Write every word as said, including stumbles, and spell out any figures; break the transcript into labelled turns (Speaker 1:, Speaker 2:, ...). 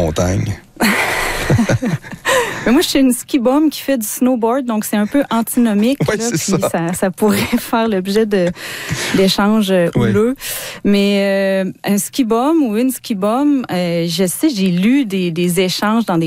Speaker 1: montagne.
Speaker 2: Mais moi, je suis une ski bum qui fait du snowboard, donc c'est un peu antinomique.
Speaker 1: Oui,
Speaker 2: là,
Speaker 1: c'est
Speaker 2: puis
Speaker 1: ça.
Speaker 2: ça. Ça pourrait faire l'objet de, d'échanges euh,
Speaker 1: Oui.
Speaker 2: houleux. Mais euh, un ski bum ou une ski bum, euh, je sais, j'ai lu des, des échanges dans des